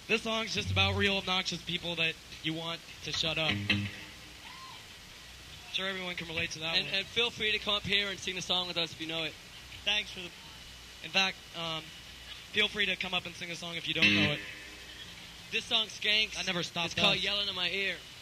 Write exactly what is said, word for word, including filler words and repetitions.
This song's just about real obnoxious people that you want to shut up. I'm sure everyone can relate to that And, one. and feel free to come up here and sing the song with us if you know it. Thanks for the... In fact, um, feel free to come up and sing a song if you don't know it. This song skanks. I never stopped It's called us. Yelling in My Ear.